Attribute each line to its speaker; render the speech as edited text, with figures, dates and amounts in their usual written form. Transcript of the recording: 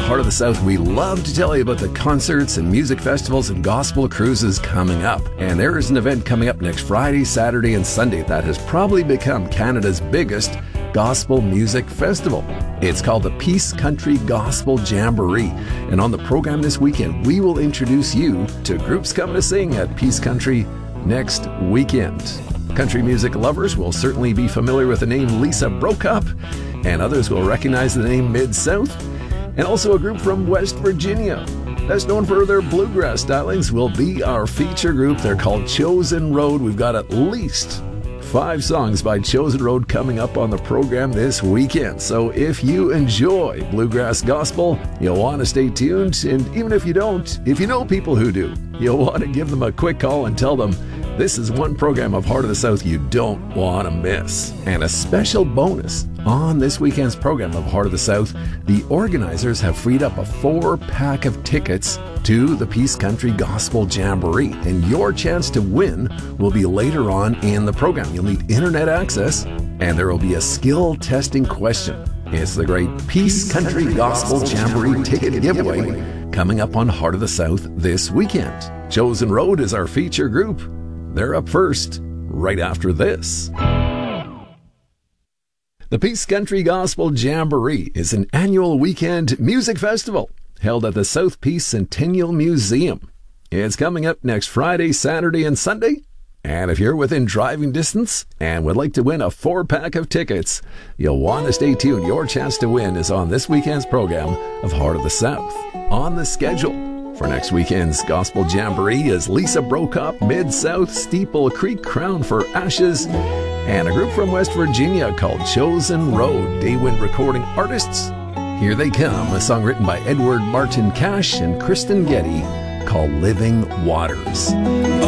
Speaker 1: Heart of the South, we love to tell you about the concerts and music festivals and gospel cruises coming up. And there is an event coming up next Friday, Saturday, and Sunday that has probably become Canada's biggest gospel music festival. It's called the Peace Country Gospel Jamboree. And on the program this weekend, we will introduce you to groups coming to sing at Peace Country next weekend. Country music lovers will certainly be familiar with the name Lisa Brokop, and others will recognize the name Mid-South. And also a group from West Virginia that's known for their bluegrass stylings will be our feature group. They're called Chosen Road. We've got at least 5 songs by Chosen Road coming up on the program this weekend. So if you enjoy bluegrass gospel, you'll want to stay tuned. And even if you don't, if you know people who do, you'll want to give them a quick call and tell them this is one program of Heart of the South you don't want to miss. And a special bonus on this weekend's program of Heart of the South, the organizers have freed up a 4-pack of tickets to the Peace Country Gospel Jamboree. And your chance to win will be later on in the program. You'll need internet access, and there will be a skill testing question. It's the great Peace Country Gospel Jamboree ticket giveaway coming up on Heart of the South this weekend. Chosen Road is our feature group. They're up first, right after this. The Peace Country Gospel Jamboree is an annual weekend music festival held at the South Peace Centennial Museum. It's coming up next Friday, Saturday, and Sunday. And if you're within driving distance and would like to win a 4-pack of tickets, you'll want to stay tuned. Your chance to win is on this weekend's program of Heart of the South. On the schedule for next weekend's Gospel Jamboree is Lisa Brokop, Mid-South, Steeple Creek, Crown for Ashes, and a group from West Virginia called Chosen Road. Daywind recording artists. Here they come, a song written by Edward Martin Cash and Kristen Getty called Living Waters.